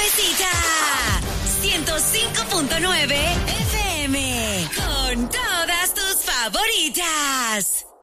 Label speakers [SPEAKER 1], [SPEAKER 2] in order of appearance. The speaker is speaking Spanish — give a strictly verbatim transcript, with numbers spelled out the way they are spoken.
[SPEAKER 1] nuevecita. ciento cinco punto nueve F M. Con todas tus favoritas.